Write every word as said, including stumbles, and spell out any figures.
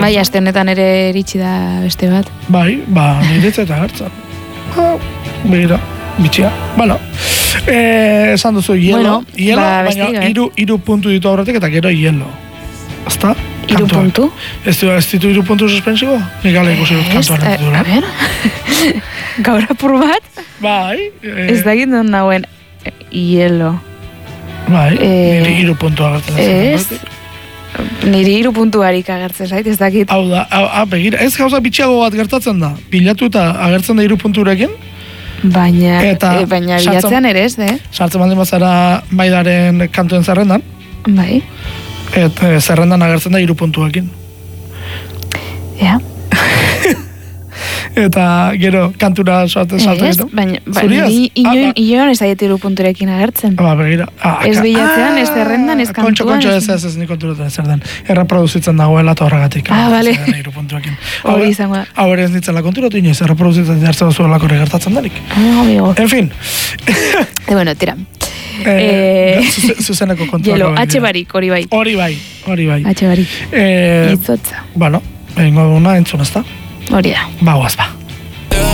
Bai, aste honetan ere iritsi da beste bat. Bai, ba, niretzat agertzen. Ah, begira, bitxia. Bueno, eh, esan duzu, hielo, Bueno, hielo, ba, baina beste, iru, iru puntu ditu aurretik eta gero hielo. Ezta? Iru Kantuak. puntu? Ez du, ez ditu iru puntu suspensibo? Nik gala ikusi dut kantuan Ez, ez a ber, gaur apur bat, Bai. Eh, ez dakit non nauen, hielo. Bai, Eh, niri iru puntu agertzen. Ez, niri iru puntu harik agertzen zait, ez dakit. Hau da, hau, hau, begira, ez gauza bitxiago bat gertatzen da. Bilatu eta agertzen da iru punturekin, Baina, Eta e, baina sartzen- bilatzean ere ez, eh? sartzen baldin bazara Maidaren kantuen zerrendan, Bai, eta e, zerrendan agertzen da iru puntuekin. ja. Eta gero kantura saltzen saltzen Ez, ditu. baina, ba, Zuriaz? ni inoen, Ah, ba. inoen ez aiet iru punturekin agertzen. Ba, begira. Ah, Ez ka- bilatzean, ez zerrendan, ez Kontxo, kantuan, kontxo, ez- ez, ez, ez, nik konturatzen zer den. Erreproduzitzen dagoela eta horregatik. Ah, bale. Zer den Iru puntuekin. Hori izango da. Hau ere ez nintzela konturatu inoiz, erreproduzitzen jartzen zuelako gertatzen denik. Ah, amigo. En fin. E, bueno, tira. Eh, Eh, zuze- zuzeneko kontua. Hielo, H barik, hori bai. Hori bai, hori bai. H barik. Eh, Izotza. bueno, egingo duguna entzun, ezta? Hori da. Ba, guaz, ba.